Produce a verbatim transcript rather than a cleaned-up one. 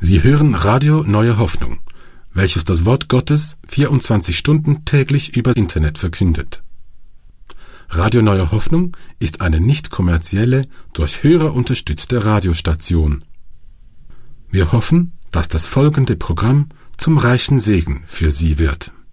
Sie hören Radio Neue Hoffnung, welches das Wort Gottes vierundzwanzig Stunden täglich über Internet verkündet. Radio Neue Hoffnung ist eine nicht kommerzielle, durch Hörer unterstützte Radiostation. Wir hoffen, dass das folgende Programm zum reichen Segen für Sie wird.